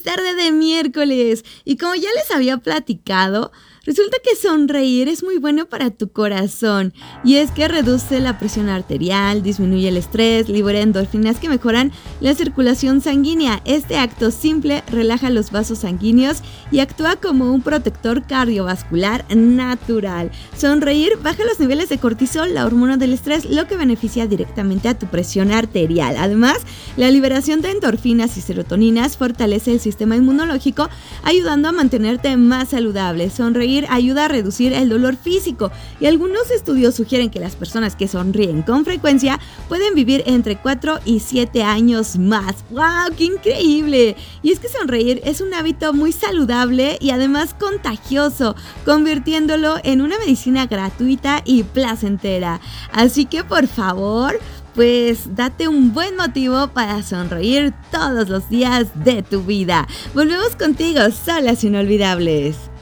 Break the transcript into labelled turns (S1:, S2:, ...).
S1: tarde de miércoles. Y como ya les había platicado, resulta que sonreír es muy bueno para tu corazón. Y es que reduce la presión arterial, disminuye el estrés, libera endorfinas que mejoran la circulación sanguínea. Este acto simple relaja los vasos sanguíneos y actúa como un protector cardiovascular natural. Sonreír baja los niveles de cortisol, la hormona del estrés, lo que beneficia directamente a tu presión arterial. Además, la liberación de endorfinas y serotoninas fortalece el sistema inmunológico, ayudando a mantenerte más saludable. Sonreír ayuda a reducir el dolor físico y algunos estudios sugieren que las personas que sonríen con frecuencia pueden vivir entre 4 y 7 años más. ¡Wow! ¡Qué increíble! Y es que sonreír es un hábito muy saludable y además contagioso, convirtiéndolo en una medicina gratuita y placentera. Así que por favor, pues date un buen motivo para sonreír todos los días de tu vida. Volvemos contigo, Solas Inolvidables.